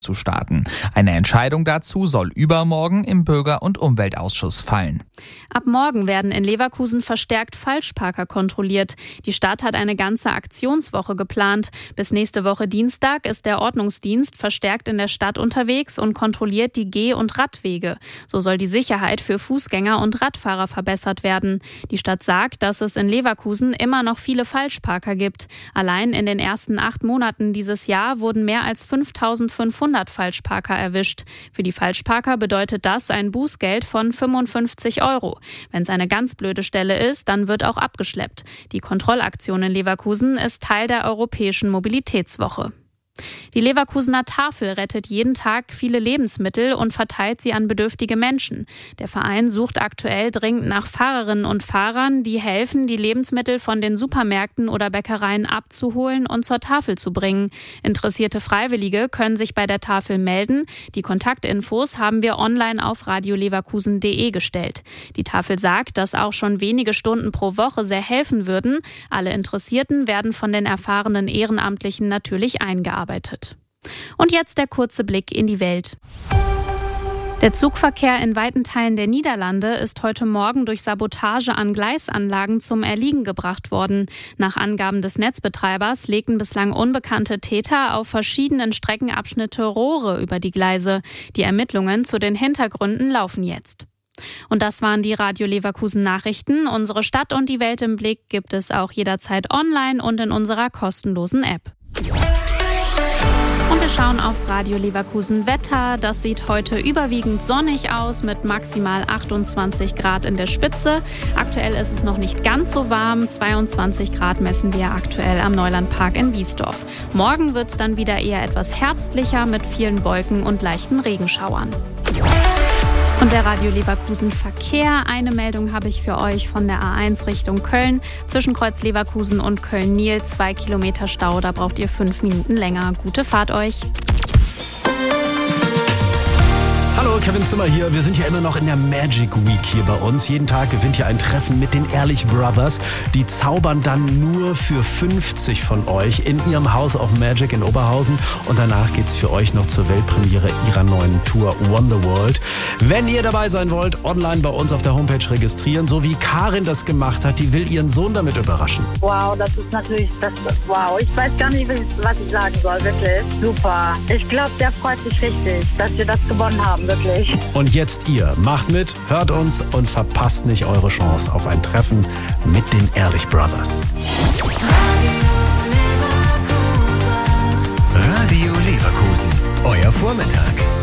zu starten. Eine Entscheidung dazu soll übermorgen im Bürger- und Umweltausschuss fallen. Ab morgen werden in Leverkusen verstärkt Falschparker kontrolliert. Die Stadt hat eine ganze Aktionswoche geplant. Bis nächste Woche Dienstag ist der Ordnungsdienst verstärkt in der Stadt unterwegs und kontrolliert die Geh- und Radwege. So soll die Sicherheit für Fußgänger und Radfahrer verbessert werden. Die Stadt sagt, dass es in Leverkusen immer noch viele Falschparker gibt. Allein in den ersten 8 Monaten dieses Jahr wurden mehr als 5.500 Falschparker erwischt. Für die Falschparker bedeutet das ein Bußgeld von 55 €. Wenn es eine ganz blöde Stelle ist, dann wird auch abgeschleppt. Die Kontrollaktion in Leverkusen ist Teil der Europäischen Mobilitätswoche. Die Leverkusener Tafel rettet jeden Tag viele Lebensmittel und verteilt sie an bedürftige Menschen. Der Verein sucht aktuell dringend nach Fahrerinnen und Fahrern, die helfen, die Lebensmittel von den Supermärkten oder Bäckereien abzuholen und zur Tafel zu bringen. Interessierte Freiwillige können sich bei der Tafel melden. Die Kontaktinfos haben wir online auf radioleverkusen.de gestellt. Die Tafel sagt, dass auch schon wenige Stunden pro Woche sehr helfen würden. Alle Interessierten werden von den erfahrenen Ehrenamtlichen natürlich eingearbeitet. Und jetzt der kurze Blick in die Welt. Der Zugverkehr in weiten Teilen der Niederlande ist heute Morgen durch Sabotage an Gleisanlagen zum Erliegen gebracht worden. Nach Angaben des Netzbetreibers legten bislang unbekannte Täter auf verschiedenen Streckenabschnitte Rohre über die Gleise. Die Ermittlungen zu den Hintergründen laufen jetzt. Und das waren die Radio Leverkusen Nachrichten. Unsere Stadt und die Welt im Blick gibt es auch jederzeit online und in unserer kostenlosen App. Und wir schauen aufs Radio Leverkusen Wetter. Das sieht heute überwiegend sonnig aus mit maximal 28 Grad in der Spitze. Aktuell ist es noch nicht ganz so warm. 22 Grad messen wir aktuell am Neulandpark in Wiesdorf. Morgen wird es dann wieder eher etwas herbstlicher mit vielen Wolken und leichten Regenschauern. Und der Radio Leverkusen Verkehr. Eine Meldung habe ich für euch von der A1 Richtung Köln. Zwischen Kreuz Leverkusen und Köln-Niel 2 Kilometer Stau. Da braucht ihr 5 Minuten länger. Gute Fahrt euch. Hallo, Kevin Zimmer hier. Wir sind ja immer noch in der Magic Week hier bei uns. Jeden Tag gewinnt ihr ein Treffen mit den Ehrlich Brothers. Die zaubern dann nur für 50 von euch in ihrem House of Magic in Oberhausen. Und danach geht's für euch noch zur Weltpremiere ihrer neuen Tour Wonderworld. Wenn ihr dabei sein wollt, online bei uns auf der Homepage registrieren. So wie Karin das gemacht hat, die will ihren Sohn damit überraschen. Wow, das ist natürlich, wow. Ich weiß gar nicht, was ich sagen soll, wirklich. Super. Ich glaube, der freut sich richtig, dass wir das gewonnen haben. Wirklich. Und jetzt ihr. Macht mit, hört uns und verpasst nicht eure Chance auf ein Treffen mit den Ehrlich Brothers. Radio Leverkusen. Euer Vormittag.